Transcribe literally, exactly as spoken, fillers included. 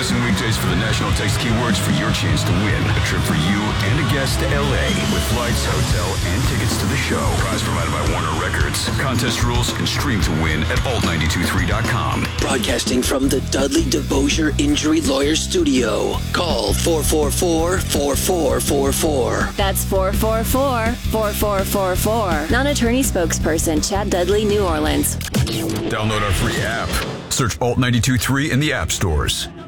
Listen weekdays for the national text keywords for your chance to win a trip for you and a guest to L A with flights, hotel, and tickets to the show. Prize provided by Warner Records. Contest rules and stream to win at alt nine two three dot com. Broadcasting from the Dudley DeBosier Injury Lawyer Studio. Call four four four, four four four four. That's four four four, four four four four. Non-attorney spokesperson Chad Dudley, New Orleans. Download our free app. Search alt nine two three in the app stores.